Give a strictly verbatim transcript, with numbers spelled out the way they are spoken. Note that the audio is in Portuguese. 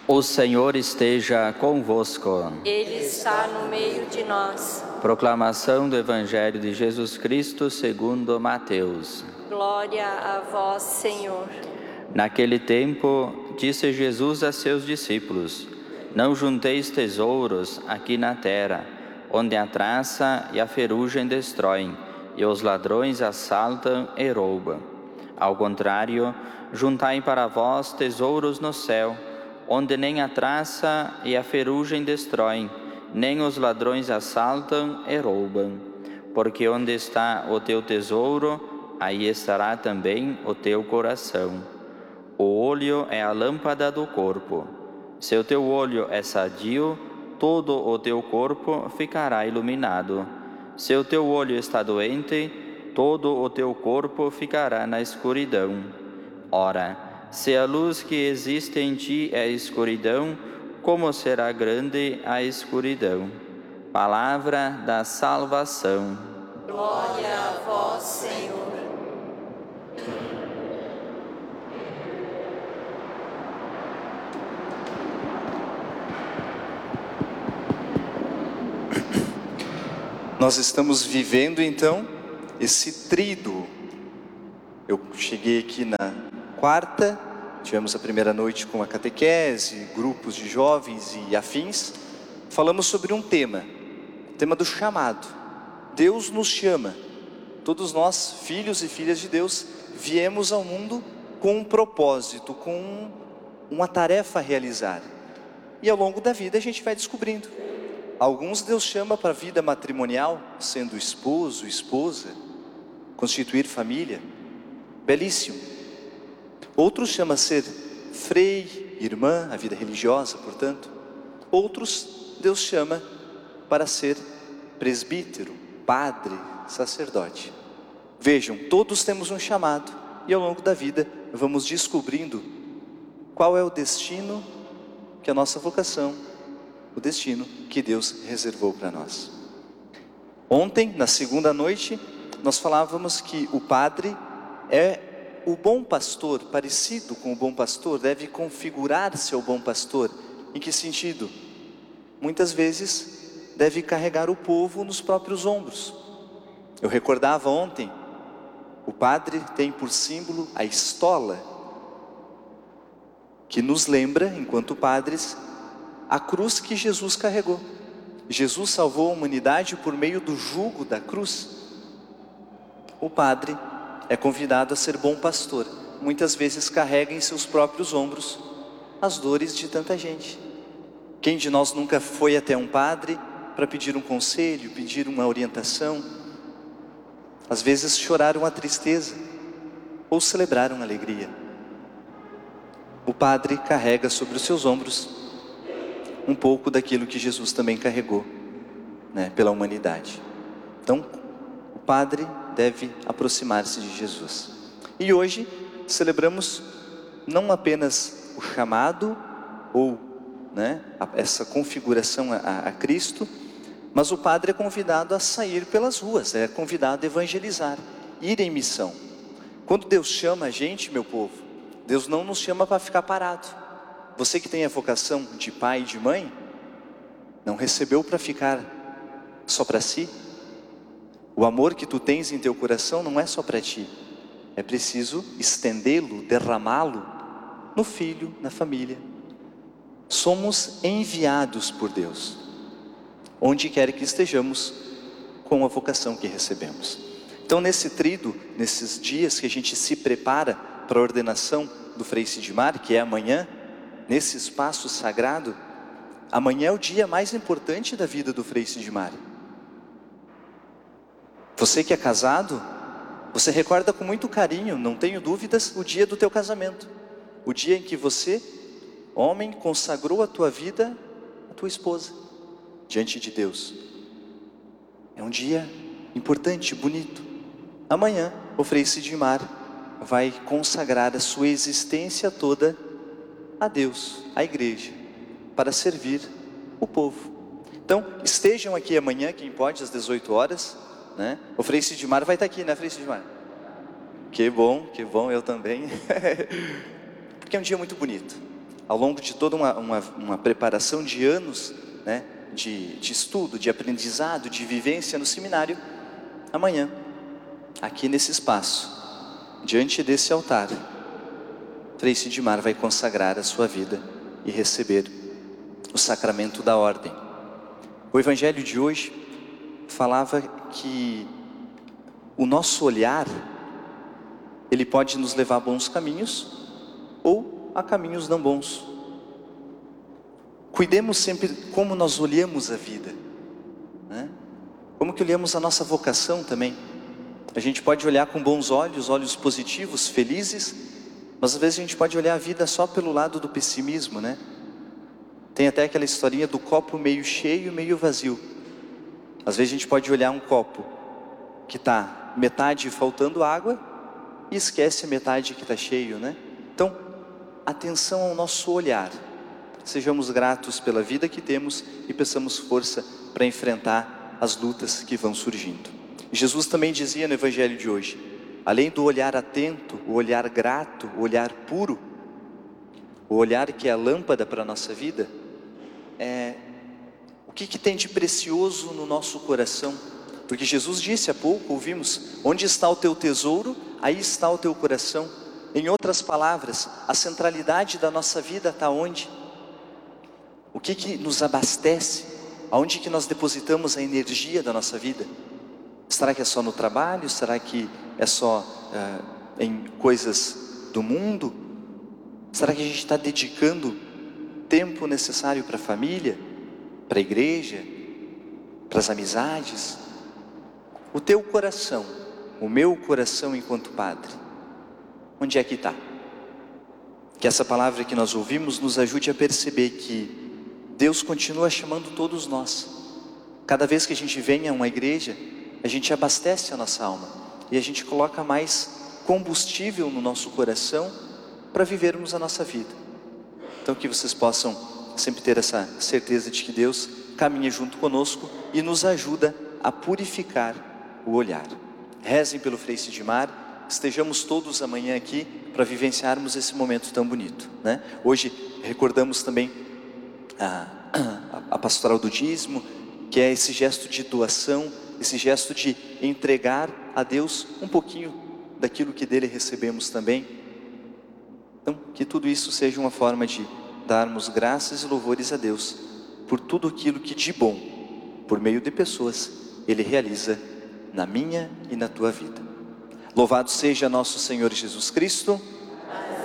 O Senhor esteja convosco. Ele está no meio de nós. Proclamação do Evangelho de Jesus Cristo segundo Mateus. Glória a vós, Senhor. Naquele tempo, disse Jesus a seus discípulos: Não junteis tesouros aqui na terra, onde a traça e a ferrugem destroem, e os ladrões assaltam e roubam. Ao contrário, juntai para vós tesouros no céu, onde nem a traça e a ferrugem destroem, nem os ladrões assaltam e roubam. Porque onde está o teu tesouro, aí estará também o teu coração. O olho é a lâmpada do corpo. Se o teu olho é sadio, todo o teu corpo ficará iluminado. Se o teu olho está doente, todo o teu corpo ficará na escuridão. Ora, se a luz que existe em ti é escuridão, como será grande a escuridão? Palavra da salvação. Glória a vós, Senhor. Nós estamos vivendo então esse tríduo. Eu cheguei aqui na quarta, tivemos a primeira noite com a catequese, grupos de jovens e afins. Falamos sobre um tema, o tema do chamado. Deus nos chama. Todos nós, filhos e filhas de Deus, viemos ao mundo com um propósito, com uma tarefa a realizar. E ao longo da vida a gente vai descobrindo. Alguns Deus chama para a vida matrimonial, sendo esposo, esposa, constituir família. Belíssimo. Outros chama a ser frei, irmã, a vida religiosa, portanto. Outros Deus chama para ser presbítero, padre, sacerdote. Vejam, todos temos um chamado e ao longo da vida vamos descobrindo qual é o destino que a nossa vocação, o destino que Deus reservou para nós. Ontem, na segunda noite, nós falávamos que o padre é o bom pastor, parecido com o bom pastor, deve configurar-se ao bom pastor. Em que sentido? Muitas vezes deve carregar o povo nos próprios ombros. Eu recordava ontem, o padre tem por símbolo a estola, que nos lembra, enquanto padres, a cruz que Jesus carregou. Jesus salvou a humanidade por meio do jugo da cruz. O padre é convidado a ser bom pastor. Muitas vezes carrega em seus próprios ombros as dores de tanta gente. Quem de nós nunca foi até um padre para pedir um conselho, pedir uma orientação? Às vezes choraram a tristeza ou celebraram a alegria. O padre carrega sobre os seus ombros um pouco daquilo que Jesus também carregou, né, pela humanidade. Então, o padre deve aproximar-se de Jesus. E hoje celebramos não apenas o chamado ou, né, essa configuração a, a Cristo, mas o padre é convidado a sair pelas ruas, é convidado a evangelizar, ir em missão. Quando Deus chama a gente, meu povo, Deus não nos chama para ficar parado. Você que tem a vocação de pai e de mãe, não recebeu para ficar só para si. O amor que tu tens em teu coração não é só para ti. É preciso estendê-lo, derramá-lo no filho, na família. Somos enviados por Deus, onde quer que estejamos, com a vocação que recebemos. Então nesse tríduo, nesses dias que a gente se prepara para a ordenação do Frei Sidmar, que é amanhã, nesse espaço sagrado, amanhã é o dia mais importante da vida do Frei Sidmar. Você que é casado, você recorda com muito carinho, não tenho dúvidas, o dia do teu casamento. O dia em que você, homem, consagrou a tua vida à tua esposa, diante de Deus. É um dia importante, bonito. Amanhã, o Frei Sidmar vai consagrar a sua existência toda a Deus, à igreja, para servir o povo. Então, estejam aqui amanhã, quem pode, às dezoito horas, né? O Frei Sidmar vai estar aqui, né, Frei Sidmar? Que bom, que bom, eu também. Porque é um dia muito bonito. ao longo de toda uma, uma, uma preparação de anos, né, de, de estudo, de aprendizado, de vivência no seminário, amanhã, aqui nesse espaço, diante desse altar, Frei Sidmar vai consagrar a sua vida e receber o sacramento da ordem. O evangelho de hoje falava que o nosso olhar, ele pode nos levar a bons caminhos ou a caminhos não bons. Cuidemos sempre como nós olhamos a vida, né? Como que olhamos a nossa vocação também. A gente pode olhar com bons olhos, olhos positivos, felizes, mas às vezes a gente pode olhar a vida só pelo lado do pessimismo, né? Tem até aquela historinha do copo meio cheio, meio vazio. Às vezes a gente pode olhar um copo que está metade faltando água e esquece a metade que está cheio, né? Então, atenção ao nosso olhar. Sejamos gratos pela vida que temos e peçamos força para enfrentar as lutas que vão surgindo. Jesus também dizia no evangelho de hoje, além do olhar atento, o olhar grato, o olhar puro, o olhar que é a lâmpada para a nossa vida, é, o que, que tem de precioso no nosso coração? Porque Jesus disse há pouco, ouvimos, onde está o teu tesouro, aí está o teu coração. Em outras palavras, a centralidade da nossa vida está onde? O que, que nos abastece? Aonde que nós depositamos a energia da nossa vida? Será que é só no trabalho? Será que é só uh, em coisas do mundo? Será que a gente está dedicando tempo necessário para a família, para a igreja, para as amizades? O teu coração, o meu coração enquanto padre, onde é que está? Que essa palavra que nós ouvimos nos ajude a perceber que Deus continua chamando todos nós. Cada vez que a gente vem a uma igreja, a gente abastece a nossa alma e a gente coloca mais combustível no nosso coração para vivermos a nossa vida. Então que vocês possam sempre ter essa certeza de que Deus caminha junto conosco e nos ajuda a purificar o olhar. Rezem pelo Frei Sidmar, estejamos todos amanhã aqui para vivenciarmos esse momento tão bonito, né? Hoje recordamos também a, a, a pastoral do dízimo, que é esse gesto de doação, esse gesto de entregar a Deus um pouquinho daquilo que dele recebemos também. Então, que tudo isso seja uma forma de darmos graças e louvores a Deus por tudo aquilo que de bom, por meio de pessoas, Ele realiza na minha e na tua vida. Louvado seja nosso Senhor Jesus Cristo.